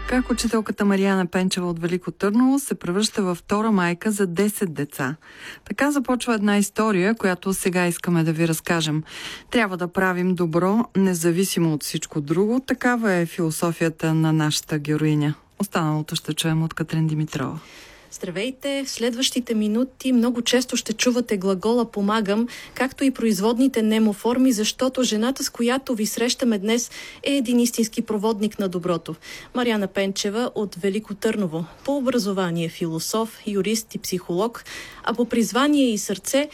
Как учителката Мариана Пенчева от Велико Търново се превръща във втора майка за 10 деца. Така започва една история, която сега искаме да ви разкажем. Трябва да правим добро, независимо от всичко друго. Такава е философията на нашата героиня. Останалото ще чуем от Катрин Димитрова. Здравейте! В следващите минути много често ще чувате глагола «помагам», както и производните немоформи, защото жената, с която ви срещаме днес, е един истински проводник на доброто. Мариана Пенчева от Велико Търново. По образование философ, юрист и психолог, а по призвание и сърце